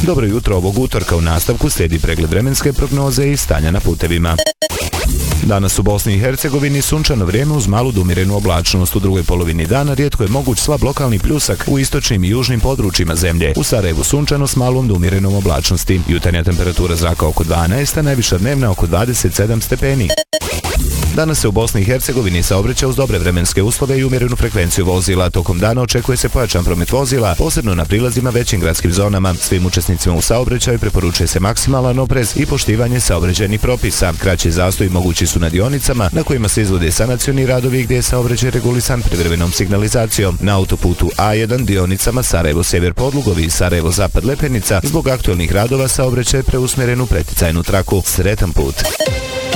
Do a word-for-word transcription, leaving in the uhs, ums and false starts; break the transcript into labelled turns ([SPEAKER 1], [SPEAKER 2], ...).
[SPEAKER 1] Dobro jutro, ovog utorka u nastavku slijedi pregled vremenske prognoze i stanja na putevima. Danas u Bosni i Hercegovini sunčano vrijeme uz malu do umjerenu oblačnost. U drugoj polovini dana rijetko je moguć slab lokalni pljusak u istočnim i južnim područjima zemlje. U Sarajevu sunčano s malom do umjerenom oblačnosti. Jutarnja temperatura zraka oko dvanaest, a najviša dnevna oko dvadeset sedam stepeni. Danas se u Bosni i Hercegovini saobraća uz dobre vremenske uslove i umjerenu frekvenciju vozila. Tokom dana očekuje se pojačan promet vozila, posebno na prilazima većim gradskim zonama. Svim učesnicima u saobraćaju preporučuje se maksimalan oprez i poštivanje saobraćajnih propisa. Kraći zastoji mogući su na dionicama na kojima se izvode sanacioni radovi gdje je saobraćaj regulisan privremenom signalizacijom. Na autoputu A jedan dionicama Sarajevo-Sjever Podlugovi i Sarajevo-Zapad Lepenica zbog aktualnih radova saobraćaj je preusmjeren u preticajnu traku. Sretan put!